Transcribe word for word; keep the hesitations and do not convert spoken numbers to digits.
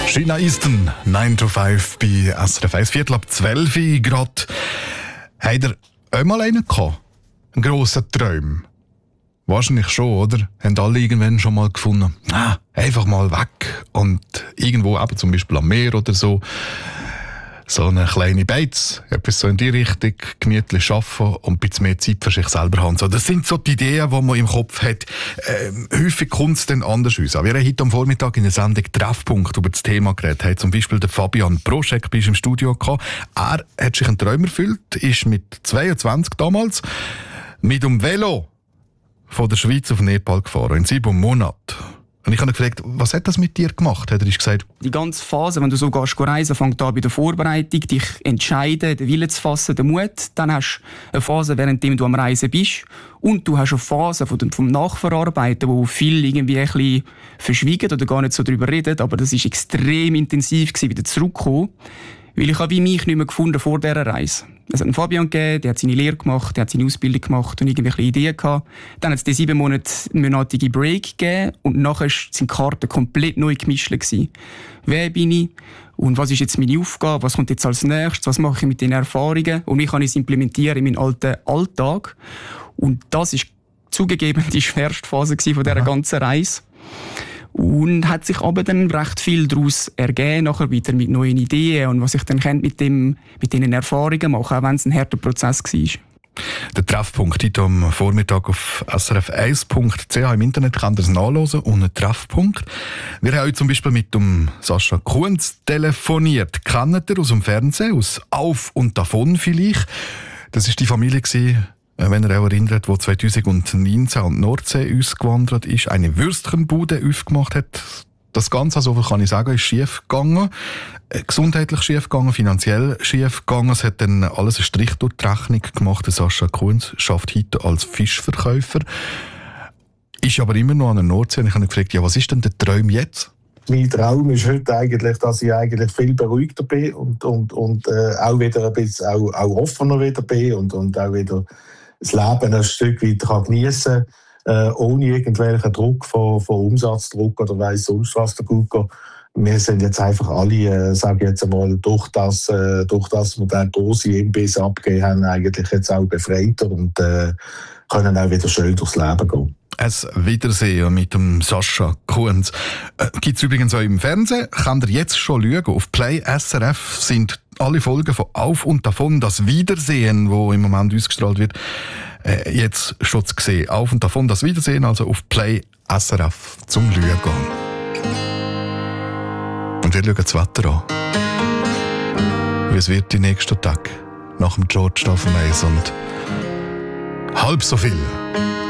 China Eastern, nine to five bei S R F eins, Viertel ab zwölf gerade. Habt ihr auch mal einen gehabt? Einen grossen Traum? Wahrscheinlich schon, oder? Haben alle irgendwann schon mal gefunden, ah, einfach mal weg und irgendwo, eben zum Beispiel am Meer oder so, so eine kleine Beiz, etwas so in die Richtung, gemütlich arbeiten und ein bisschen mehr Zeit für sich selber haben. So, das sind so die Ideen, die man im Kopf hat. Ähm, häufig kommt es dann anders aus. Wir haben heute am Vormittag in der Sendung Treffpunkt über das Thema geredet. Hat zum Beispiel der Fabian Proschek bei uns im Studio gehabt. Er hat sich einen Traum erfüllt, ist mit zweiundzwanzig damals mit dem Velo von der Schweiz auf Nepal gefahren, in sieben Monaten. Und ich habe ihn gefragt, was hat das mit dir gemacht? Hat er gesagt, die ganze Phase, wenn du so gehst, reisen, fängt an bei der Vorbereitung, dich entscheiden, den Willen zu fassen, den Mut. Dann hast du eine Phase, währenddem du am Reisen bist. Und du hast eine Phase vom Nachverarbeiten, wo viele irgendwie ein bisschen verschwiegen oder gar nicht so darüber reden. Aber das war extrem intensiv, wieder zurückzukommen. Weil ich habe wie mich nicht mehr gefunden vor dieser Reise. Es hat einen Fabian gegeben, der hat seine Lehre gemacht, der hat seine Ausbildung gemacht und irgendwelche Ideen gehabt. Dann hat es die sieben Monate monatige Break gegeben und nachher sind die Karten komplett neu gemischt gewesen. Wer bin ich? Und was ist jetzt meine Aufgabe? Was kommt jetzt als nächstes? Was mache ich mit den Erfahrungen? Und wie kann ich es implementieren in meinen alten Alltag? Und das ist zugegeben die schwerste Phase von dieser ganzen Reise. Und hat sich aber dann recht viel daraus ergeben, nachher wieder mit neuen Ideen und was ich dann mit, dem, mit diesen Erfahrungen mache, auch wenn es ein harter Prozess war. Der Treffpunkt heute am Vormittag auf S R F eins punkt c h im Internet kann ihr es nachlesen, ohne Treffpunkt. Wir haben heute zum Beispiel mit dem Sascha Kunz telefoniert. Kennt ihr aus dem Fernsehen, aus Auf und Davon vielleicht? Das war die Familie, wenn ihr euch erinnert, die zweitausendneunzehn an die Nordsee ausgewandert ist, eine Würstchenbude aufgemacht hat. Das Ganze, so viel kann ich sagen, ist schief gegangen. Gesundheitlich schief gegangen, finanziell schief gegangen. Es hat dann alles einen Strich durch die Rechnung gemacht. Der Sascha Kunz arbeitet heute als Fischverkäufer. Ist aber immer noch an der Nordsee. Und ich habe ihn gefragt, ja, was ist denn der Traum jetzt? Mein Traum ist heute eigentlich, dass ich eigentlich viel beruhigter bin und, und, und äh, auch wieder ein bisschen auch, auch offener wieder bin und, und auch wieder das Leben ein Stück weit geniessen kann, äh, ohne irgendwelchen Druck von, von Umsatzdruck oder weiss sonst was der Google. Wir sind jetzt einfach alle, äh, sage ich jetzt einmal, durch das, äh, durch das wir den grossen Imbiss abgegeben haben, eigentlich jetzt auch befreiter und äh, können auch wieder schön durchs Leben gehen. Ein Wiedersehen mit dem Sascha Kunz. Äh, Gibt es übrigens auch im Fernsehen. Könnt ihr jetzt schon schauen. Auf Play S R F sind alle Folgen von Auf und Davon, das Wiedersehen, wo im Moment ausgestrahlt wird, äh, jetzt schon zu sehen. Auf und Davon, das Wiedersehen, also auf Play S R F zum Schauen. Und wir schauen das Wetter an. Wie es wird die nächsten Tage nach dem George Stephenson und halb so viel